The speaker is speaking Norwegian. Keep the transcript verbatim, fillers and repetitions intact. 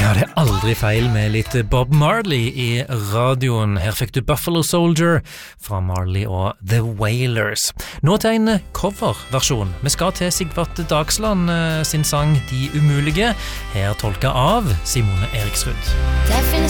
Ja, det er aldri feil med litt Bob Marley i radioen. Her fikk du Buffalo Soldier fra Marley og The Wailers. Nå til en coverversjon. Vi skal til Sigvart Dagsland sin sang De Umulige, her tolket av Simone Eriksrud. Det finnes